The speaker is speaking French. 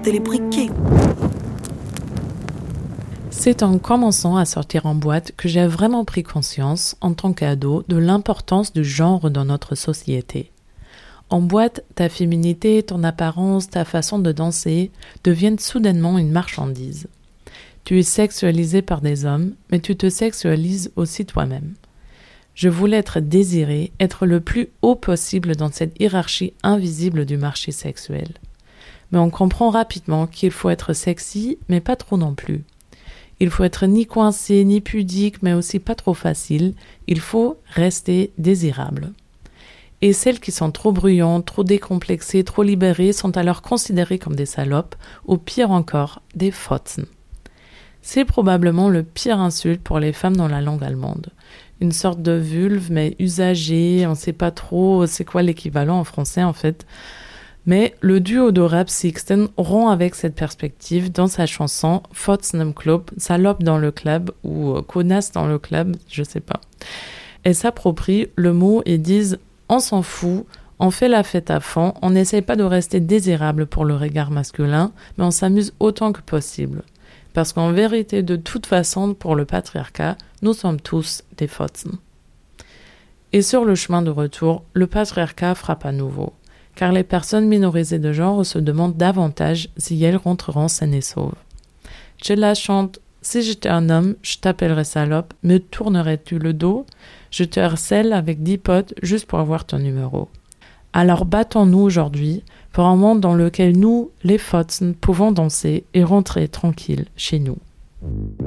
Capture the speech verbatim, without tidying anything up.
de les briquer. C'est en commençant à sortir en boîte que j'ai vraiment pris conscience, en tant qu'ado, de l'importance du genre dans notre société. En boîte, ta féminité, ton apparence, ta façon de danser deviennent soudainement une marchandise. Tu es sexualisé par des hommes, mais tu te sexualises aussi toi-même. Je voulais être désirée, être le plus haut possible dans cette hiérarchie invisible du marché sexuel. Mais on comprend rapidement qu'il faut être sexy, mais pas trop non plus. Il faut être ni coincé, ni pudique, mais aussi pas trop facile. Il faut rester désirable. Et celles qui sont trop bruyantes, trop décomplexées, trop libérées sont alors considérées comme des salopes, ou pire encore, des Fotzen. C'est probablement le pire insulte pour les femmes dans la langue allemande. Une sorte de vulve, mais usagée, on ne sait pas trop c'est quoi l'équivalent en français en fait. Mais le duo de rap Sixten rompt avec cette perspective dans sa chanson Fotzen im Club, salope dans le club ou connasse dans le club, je sais pas. Elles s'approprient le mot et disent « on s'en fout », on fait la fête à fond, on n'essaye pas de rester désirable pour le regard masculin, mais on s'amuse autant que possible. Parce qu'en vérité, de toute façon, pour le patriarcat, nous sommes tous des Fotzen. Et sur le chemin de retour, le patriarcat frappe à nouveau, car les personnes minorisées de genre se demandent davantage si elles rentreront saines et sauves. Cella chante « Si j'étais un homme, je t'appellerais salope, me tournerais-tu le dos? Je te harcèle avec dix potes juste pour avoir ton numéro. » Alors battons-nous aujourd'hui pour un monde dans lequel nous, les Fotzen, pouvons danser et rentrer tranquilles chez nous.